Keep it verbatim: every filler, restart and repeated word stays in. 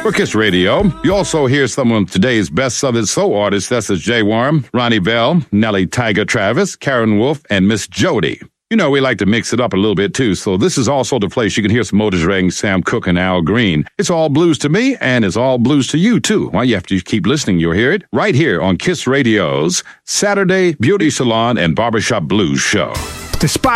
for Kiss Radio. You also hear some of today's best Southern soul artists. That's Jay Warren, Ronnie Bell, Nellie Tiger Travis, Karen Wolf, and Miss Jody. You know, we like to mix it up a little bit, too, so this is also the place you can hear some Otis Redding, Sam Cooke, and Al Green. It's all blues to me, and it's all blues to you, too. Well, you have to keep listening. You'll hear it right here on Kiss Radio's Saturday Beauty Salon and Barbershop Blues Show. Despite